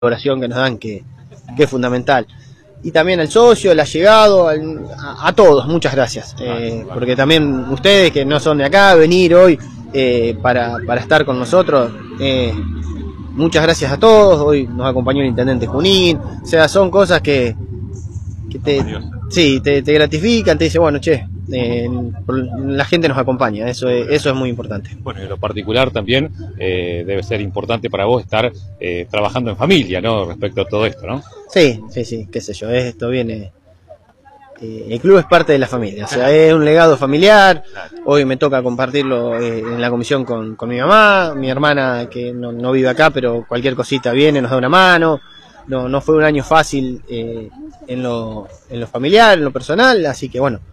colaboración que nos dan, que es fundamental. Y también al socio, al allegado, a todos, muchas gracias. Porque también ustedes que no son de acá, venir hoy para estar con nosotros, muchas gracias a todos. Hoy nos acompañó el intendente Junín. O sea, son cosas que te gratifican, te dice, bueno, che, la gente nos acompaña, eso es muy importante. Bueno, en lo particular también debe ser importante para vos estar trabajando en familia, ¿no? Respecto a todo esto, ¿no? Sí, qué sé yo, esto viene... el club es parte de la familia, o sea, es un legado familiar. Hoy me toca compartirlo en la comisión con mi mamá, mi hermana que no vive acá, pero cualquier cosita viene, nos da una mano. No fue un año fácil en lo familiar, en lo personal, así que bueno,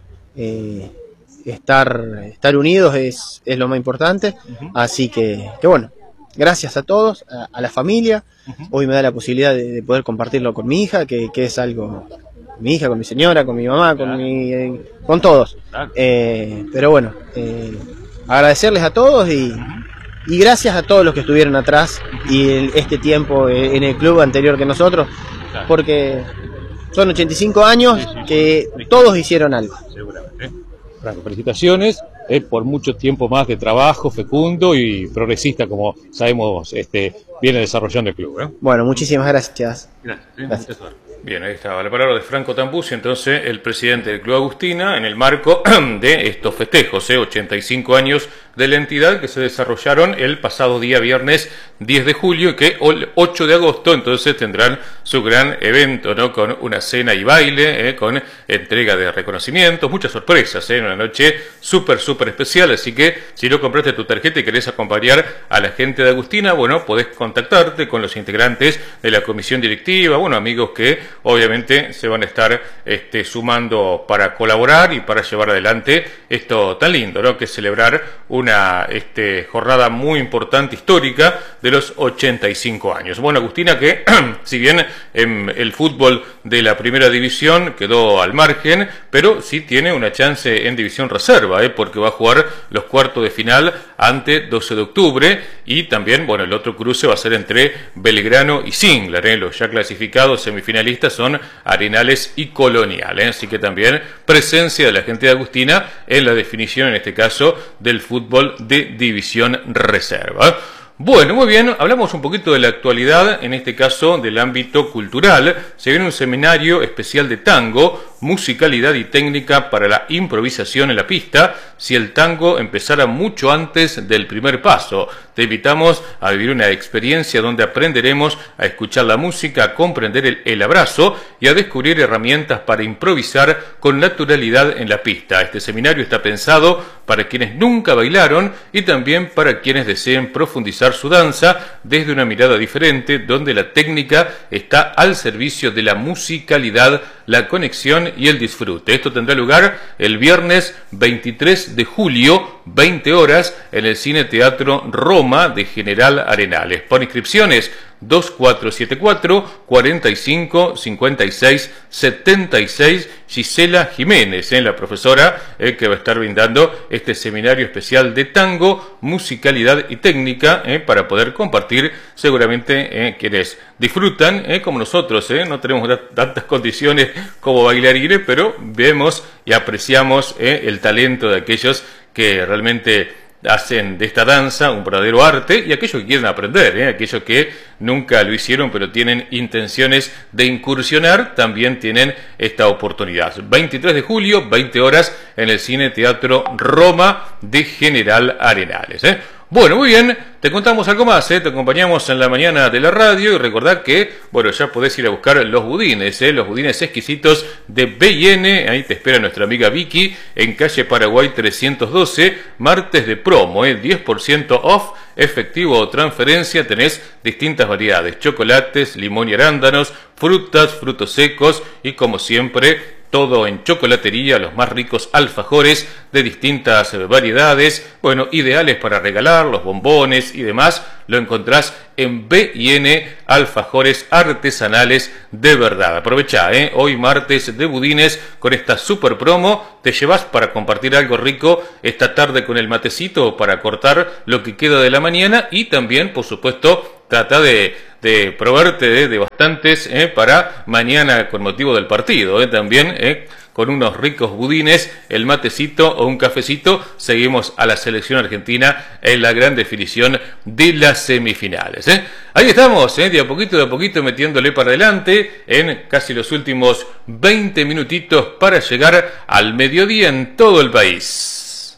estar unidos es lo más importante. Así que bueno, gracias a todos, a la familia. Hoy me da la posibilidad de poder compartirlo con mi hija, que es algo, mi hija, con mi señora, con mi mamá, con todos. Pero bueno, agradecerles a todos y gracias a todos los que estuvieron atrás y este tiempo en el club anterior que nosotros, porque son 85 años que todos hicieron algo. Seguramente. Franco, felicitaciones por mucho tiempo más de trabajo fecundo y progresista, como sabemos viene desarrollando el club. Bueno, muchísimas gracias. Gracias. Bien, ahí estaba la palabra de Franco Tambusi, entonces el presidente del Club Agustina, en el marco de estos festejos, 85 años de la entidad que se desarrollaron el pasado día viernes 10 de julio y que el 8 de agosto entonces tendrán su gran evento, ¿no? Con una cena y baile, con entrega de reconocimientos, muchas sorpresas, una noche súper especial, así que si no compraste tu tarjeta y querés acompañar a la gente de Agustina, bueno, podés contactarte con los integrantes de la comisión directiva, bueno, amigos que obviamente se van a estar sumando para colaborar y para llevar adelante esto tan lindo, ¿no? Que es celebrar una jornada muy importante, histórica, de los 85 años. Bueno, Agustina que, si bien en el fútbol de la primera división quedó al margen, pero sí tiene una chance en división reserva, porque va a jugar los cuartos de final ante 12 de octubre y también, bueno, el otro cruce va a ser entre Belgrano y Singlar, los ya clasificados semifinalistas son Arenales y Colonial, así que también presencia de la gente de Agustina en la definición, en este caso, del fútbol de división reserva. Bueno, muy bien, hablamos un poquito de la actualidad, en este caso del ámbito cultural. Se viene un seminario especial de tango, musicalidad y técnica para la improvisación en la pista, si el tango empezara mucho antes del primer paso. Te invitamos a vivir una experiencia donde aprenderemos a escuchar la música, a comprender el abrazo y a descubrir herramientas para improvisar con naturalidad en la pista. Este seminario está pensado para quienes nunca bailaron y también para quienes deseen profundizar su danza desde una mirada diferente, donde la técnica está al servicio de la musicalidad, la conexión y el disfrute. Esto tendrá lugar el viernes 23 de julio, 20 horas, en el Cine Teatro Roma de General Arenales. Por inscripciones 2474 45 56 76. Gisela Jiménez, la profesora que va a estar brindando este seminario especial de tango, musicalidad y técnica para poder compartir seguramente quienes disfrutan como nosotros, no tenemos tantas condiciones como bailarines, pero vemos y apreciamos el talento de aquellos que realmente hacen de esta danza un verdadero arte y aquellos que quieren aprender, aquellos que nunca lo hicieron pero tienen intenciones de incursionar, también tienen esta oportunidad. 23 de julio, 20 horas, en el Cine Teatro Roma de General Arenales. Bueno, muy bien, te contamos algo más, te acompañamos en la mañana de la radio y recordad que, bueno, ya podés ir a buscar los budines exquisitos de B&N, ahí te espera nuestra amiga Vicky, en calle Paraguay 312, martes de promo, 10% off, efectivo o transferencia, tenés distintas variedades, chocolates, limón y arándanos, frutas, frutos secos y como siempre, todo en chocolatería, los más ricos alfajores de distintas variedades, bueno, ideales para regalar, los bombones y demás, lo encontrás en B&N Alfajores Artesanales de verdad. Aprovechá, hoy martes de budines con esta super promo, te llevas para compartir algo rico esta tarde con el matecito para cortar lo que queda de la mañana y también, por supuesto, trata de de proveerte de bastantes para mañana con motivo del partido, también con unos ricos budines, el matecito o un cafecito. Seguimos a la selección argentina en la gran definición de las semifinales. Ahí estamos, de a poquito metiéndole para adelante en casi los últimos 20 minutitos para llegar al mediodía en todo el país.